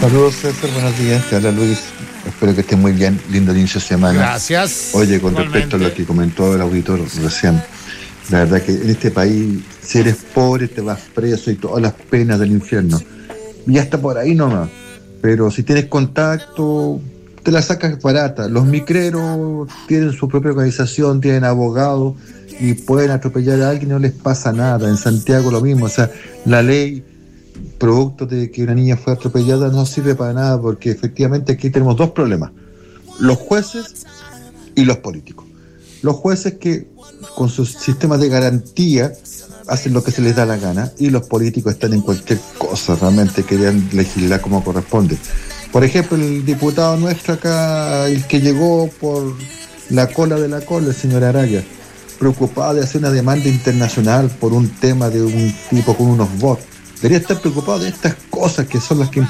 Saludos, César, buenos días, te habla Luis, espero que estés muy bien, lindo inicio de semana. Gracias. Oye, con respecto a lo que comentó el auditor recién, la verdad que en este país, si eres pobre te vas preso y todas las penas del infierno, y hasta por ahí nomás, pero si tienes contacto, te la sacas barata. Los micreros tienen su propia organización, tienen abogados y pueden atropellar a alguien y no les pasa nada. En Santiago lo mismo, o sea, la ley producto de que una niña fue atropellada no sirve para nada, porque efectivamente aquí tenemos dos problemas: los jueces y los políticos. Los jueces que con sus sistemas de garantía hacen lo que se les da la gana, y los políticos están en cualquier cosa, realmente querían legislar como corresponde. Por ejemplo, el diputado nuestro acá, el que llegó por la cola de la cola, el señor Araya, preocupado de hacer una demanda internacional por un tema de un tipo con unos bots. Debería estar preocupado de estas cosas que son las que